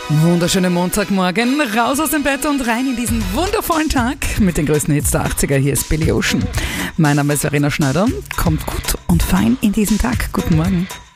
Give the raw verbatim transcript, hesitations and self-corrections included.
Wunderschönen Montagmorgen, raus aus dem Bett und rein in diesen wundervollen Tag mit den größten Hits der achtziger. Hier ist Billy Ocean. Mein Name ist Verena Schneider. Kommt gut und fein in diesen Tag. Guten Morgen.